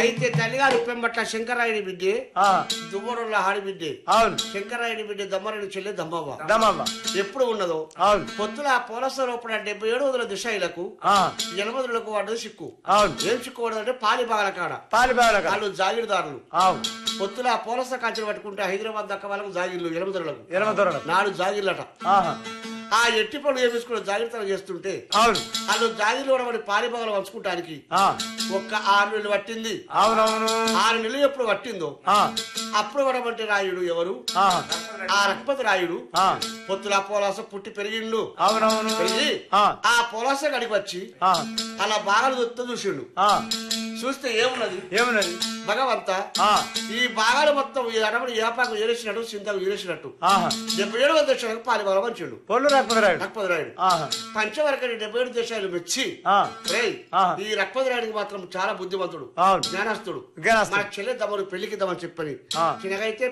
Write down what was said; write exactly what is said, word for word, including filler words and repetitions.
అయితే తల్లిగారు పెంబట్ల శంకరాయుడి బిడ్డే ఆ దువ్వరుల హాడి బిడ్డే అవును శంకరాయుడి బిడ్డ దమ్మరుడి చెల్లె దమ్మవ్వ దమవ్వ ఎప్పుడు ఉన్నదో అవును పొత్తుల పోలస లోపల డెబ్బై ఏడు వందల దిశాయిలకు ఆ ఎనమదులకు వాడు సిక్కు అవును ఏం చిక్కు అంటే పాలి బాగల కాడ పాలి బాగా వాళ్ళు జాగిరిదారులు అవును పొత్తుల పోలస కాంచెలు పట్టుకుంటే హైదరాబాద్ దక్క వాళ్ళకు జాగిర్లు ఎనమదులకు ఎనమ దొరడు నాడు జాగిర్లట ఆహా ఆ ఎట్టి పనులు ఏమిసుకుని జాగ్రత్తలు చేస్తుంటే అవును వాళ్ళు జాగిర్లు వాడి పాలి బాగలు పంచుకుంటానికి ఆ ఒక్క ఆరు నెలలు పట్టింది అవునవును ఆరు నెలలు ఎప్పుడు పట్టిందో ఆ అప్పుడు వడమంటే రాయుడు ఎవరు ఆ ఆ రఘుపతి రాయుడు ఆ పొత్తుల పోలాస పుట్టి పెరిగిండు అవునవును పెరిగి ఆ ఆ పోలాస గడికి వచ్చి ఆ అలా బాగాలు దొత్త చూసిండు ఆ చూస్తే ఏమున్నది ఏమున్నది భగవంత ఆ ఈ భాగాలు మొత్తం ఈ అడమని ఏపాకు ఏరేసినట్టు సింతకు ఏరేసినట్టు ఆహా డెబ్బై ఏడు వందల దేశాలకు పాలి బాగా పంచిండు పొల్లు రక్పదరాయుడు రఘుపతి రాయుడు ఆహా పంచవరకని డెబ్బై ఏడు దేశాలు మెచ్చి ఆ రేయ్ ఆహా. ఈ రఘుపతి రాయుడికి మాత్రం చాలా బుద్ధిమంతుడు అవును జ్ఞానస్తుడు జ్ఞానస్తుడు. మన చెల్లె తమరు పెళ్లికిద్దామని చెప్పని ఆ. చిన్నగైతే